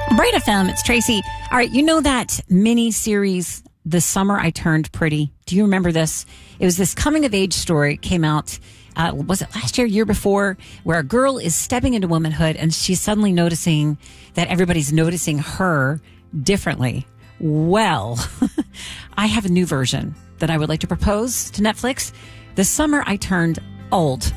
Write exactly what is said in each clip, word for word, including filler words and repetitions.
Bright F M, it's Tracy. All right, you know that mini series, The Summer I Turned Pretty? Do you remember this? It was this coming of age story. It came out, uh, was it last year, year before, where a girl is stepping into womanhood and she's suddenly noticing that everybody's noticing her differently. Well, I have a new version that I would like to propose to Netflix. The Summer I Turned Old.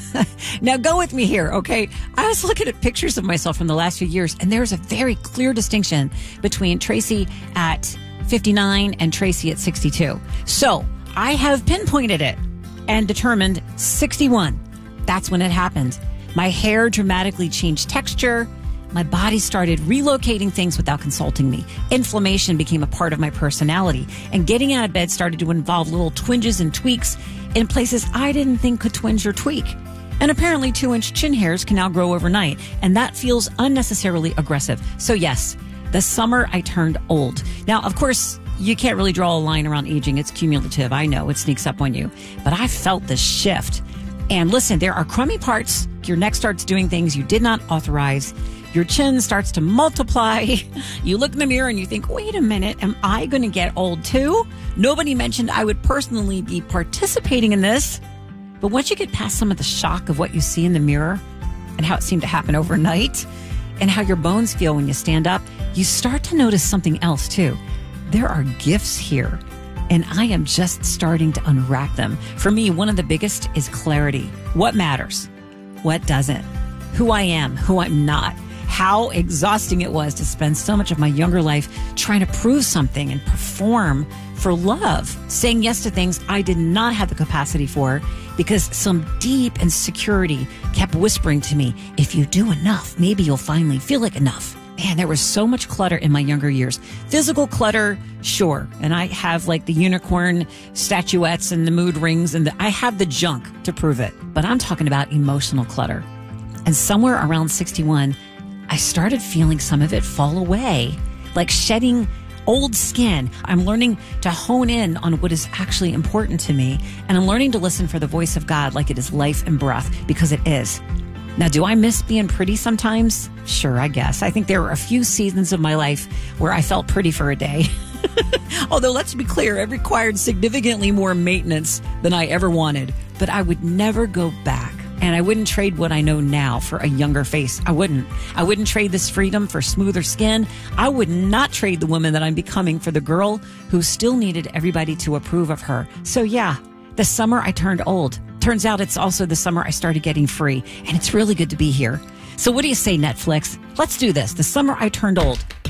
Now go with me here, okay? I was looking at pictures of myself from the last few years, and there's a very clear distinction between Tracy at fifty-nine and Tracy at sixty-two. So I have pinpointed it and determined sixty-one. That's when it happened. My hair dramatically changed texture. My body started relocating things without consulting me. Inflammation became a part of my personality, and getting out of bed started to involve little twinges and tweaks in places I didn't think could twinge or tweak. And apparently two-inch chin hairs can now grow overnight, and that feels unnecessarily aggressive. So yes, the summer I turned old. Now, of course, you can't really draw a line around aging. It's cumulative. I know it sneaks up on you, but I felt this shift. And listen, there are crummy parts. Your neck starts doing things you did not authorize. Your chin starts to multiply. You look in the mirror and you think, wait a minute, am I going to get old too? Nobody mentioned I would personally be participating in this. But once you get past some of the shock of what you see in the mirror and how it seemed to happen overnight and how your bones feel when you stand up, you start to notice something else too. There are gifts here, and I am just starting to unwrap them. For me, one of the biggest is clarity. What matters? What doesn't? Who I am, who I'm not. How exhausting it was to spend so much of my younger life trying to prove something and perform for love, saying yes to things I did not have the capacity for because some deep insecurity kept whispering to me, if you do enough, maybe you'll finally feel like enough. Man, there was so much clutter in my younger years. Physical clutter, sure. And I have like the unicorn statuettes and the mood rings, and the, I have the junk to prove it. But I'm talking about emotional clutter. And somewhere around sixty-one, I started feeling some of it fall away, like shedding old skin. I'm learning to hone in on what is actually important to me, and I'm learning to listen for the voice of God like it is life and breath, because it is. Now, do I miss being pretty sometimes? Sure, I guess. I think there were a few seasons of my life where I felt pretty for a day. Although, let's be clear, it required significantly more maintenance than I ever wanted. But I would never go back. And I wouldn't trade what I know now for a younger face. I wouldn't. I wouldn't trade this freedom for smoother skin. I would not trade the woman that I'm becoming for the girl who still needed everybody to approve of her. So yeah, the summer I turned old. Turns out it's also the summer I started getting free. And it's really good to be here. So what do you say, Netflix? Let's do this. The summer I turned old.